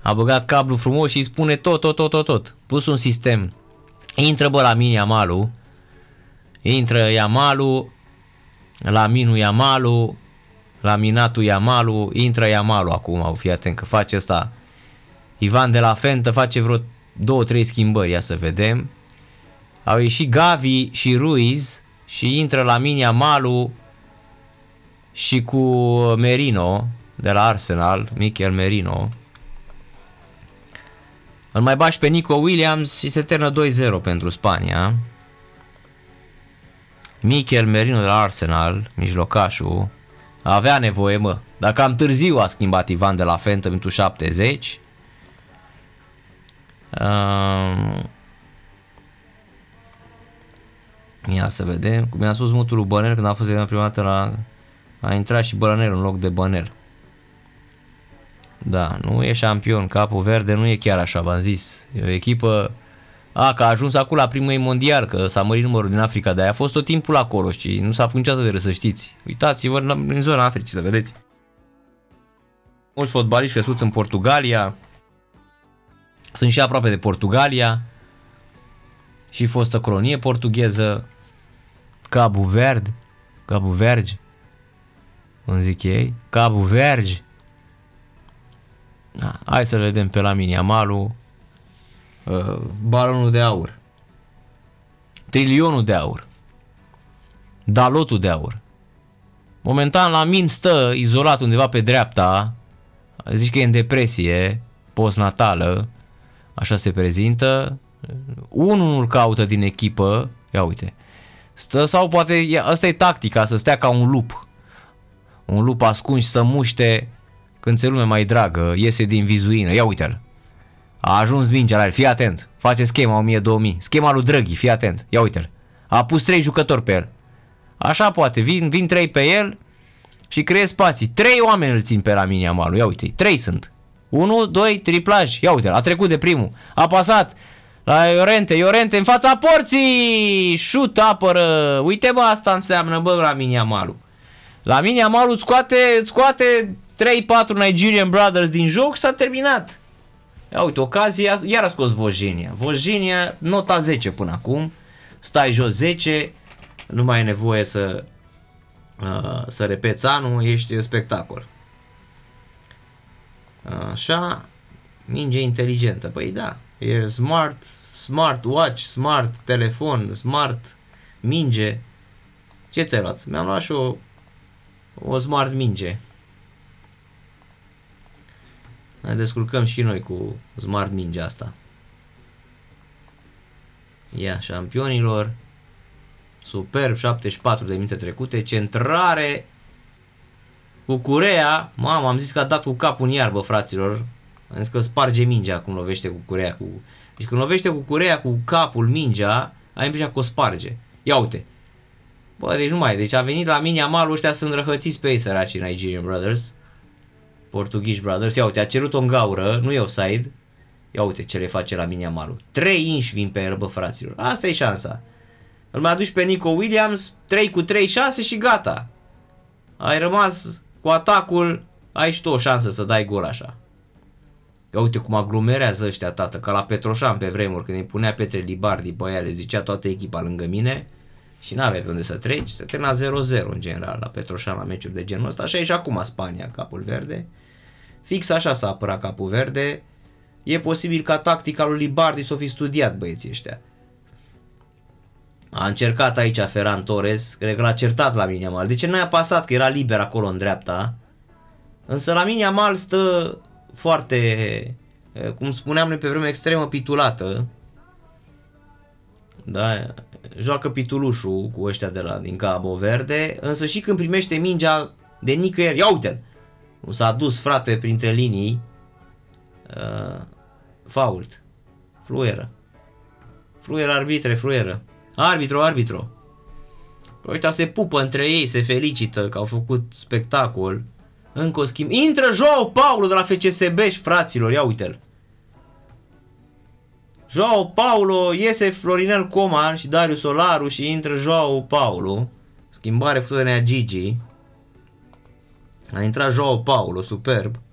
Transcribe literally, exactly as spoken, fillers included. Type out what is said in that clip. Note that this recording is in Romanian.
A băgat cablu frumos și îi spune tot, tot, tot, tot, tot. Pus un sistem. Intră bă la mine Yamalu. Intră Yamalu. La minul Yamalu. La minatul Yamalu. Intră Yamalu acum. Fii atent că face ăsta. Ivan de la Fentă face vreo două, trei schimbări. Ia să vedem. Au ieșit Gavi și Ruiz. Și intră la mine Yamalu. Și cu Merino. De la Arsenal. Mikel Merino. Îl mai bași pe Nico Williams și se termină doi zero pentru Spania. Mikel Merino de la Arsenal, mijlocașul, avea nevoie, mă. Dar cam târziu a schimbat Ivan de la Fentă pentru șaptezeci. Um... Ia să vedem. Cum mi-a spus Mutu lui Băner când a fost prima dată la... A intrat și Băner în loc de Băner. Da, nu e șampion, Capul Verde nu e chiar așa, v-am zis. E o echipă, a, că a ajuns acum la primul mondial, că s-a mărit numărul din Africa, dar a fost tot timpul acolo și nu s-a făcut niciodată de râs, să știți. Uitați-vă în zona Africii să vedeți. Mulți fotbaliști crescuți în Portugalia, sunt și aproape de Portugalia și fostă colonie portugheză, Cabo Verde, Cabo Verde, îmi zic ei, Cabo Verde. Da, hai să-l vedem pe Lamine Yamal, uh, balonul de aur, trilionul de aur, dalotul de aur. Momentan Lamine stă izolat undeva pe dreapta, zici că e în depresie postnatală, așa se prezintă. Unul nu-l caută din echipă, ia uite, stă sau poate, asta e tactica, să stea ca un lup, un lup ascuns și să muște. Când se lume mai dragă, iese din vizuină, ia uite-l. A ajuns mingea la el, fii atent. Face schema o mie două mii. Schema lui Draghi, fii atent. Ia uite-l. A pus trei jucători pe el. Așa poate, vin, vin trei pe el și creez spații. Trei oameni îl țin pe Lamine Yamal. Ia uite, trei sunt. Unu, doi, triplaj. Ia uite-l, a trecut de primul. A pasat la Llorente, Llorente în fața porții. Șut, apără. Uite bă, asta înseamnă bă Lamine Yamal. Lamine Yamal îți scoate, îți scoate trei patru Nigerian Brothers din joc și s-a terminat. Ia uite, ocazia, iar a scos Vojenia. Vojenia, nota zece până acum. Stai jos zece, nu mai ai nevoie să, uh, să repeți anul, ești spectacol. Așa, minge inteligentă. Păi da, e smart, smart watch, smart telefon, smart minge. Ce ți-ai luat? Mi-am luat și o, o smart minge. Ne descurcăm și noi cu smart mingea asta. Ia, șampionilor. Superb, șaptezeci și patru de minute trecute. Centrare. Cucurea. Mamă, am zis că a dat cu capul în iarbă, fraților. Am zis că sparge mingea cum lovește Cucurea. Cu... Deci când lovește Cucurea cu capul mingea, ai impresia că o sparge. Ia uite. Bă, deci nu mai. Deci a venit la mine Yamal, ăștia sunt răhățiți pe ei săracii Nigerian Brothers. Portughish Brothers. Ia uite, a cerut-o în gaură, nu e offside. Ia uite ce le face la mine Yamal. trei inși vin pe el, bă, fraților. Asta e șansa. Îl mai aduci pe Nico Williams, trei cu trei, șase și gata. Ai rămas cu atacul, ai și tu o șansă să dai gol așa. Ia uite cum aglomerează ăștia, tată, ca la Petroșan pe vremuri, când îi punea Petre Libardi pe aia, le zicea toată echipa lângă mine și n-avea pe unde să treci, se termina zero zero în general la Petroșan, la meciuri de genul ăsta. Așa e și acum Spania, Capul Verde. Fix așa s-a apărat Capul Verde. E posibil ca tactica lui Libardi să o fi studiat băieții ăștia. A încercat aici Ferran Torres, cred că l-a certat la Yamal. De ce nu i-a pasat, că era liber acolo în dreapta? Însă la Yamal stă foarte, cum spuneam noi pe vreme, extremă pitulată. Da, joacă pitulușul cu ăștia de la, din Cabo Verde, însă și când primește mingea de nicăieri, ia uite-l! S-a dus, frate, printre linii. Uh, fault. Fluieră. Fluieră, arbitre, fluieră. Arbitro, arbitro. Ăștia se pupă între ei, se felicită că au făcut spectacol. Încă o schimb. Intră Joao Paulo de la F C S B, fraților, ia uite-l. Joao Paulo, iese Florinel Coman și Darius Solaru și intră Joao Paulo. Schimbare făcută de Nea Gigi. A intrat Joao Paulo, superb.